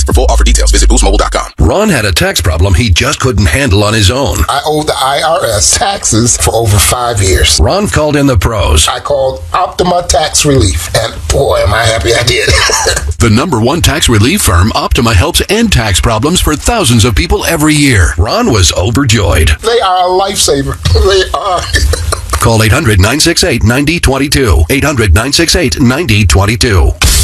For full offer details, visit boostmobile.com. Ron had a tax problem he just couldn't handle on his own. I owed the IRS taxes for over 5 years. Ron called in the pros. I called Optima Tax Relief, and boy, am I happy I did. The #1 tax relief firm, Optima, helps end tax problems for thousands of people every year. Ron was overjoyed. They are a lifesaver. They are. Call 800-968-9022. 800-968-9022.